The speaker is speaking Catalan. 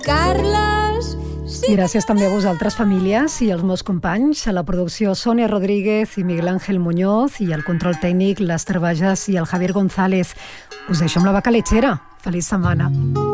Carles... I gràcies també a vosaltres, famílies, i als meus companys, a la producció Sònia Rodríguez i Miguel Ángel Muñoz, i al control tècnic l'Ester Bajas i el Javier González. Us deixo amb la vaca lechera. Feliç setmana.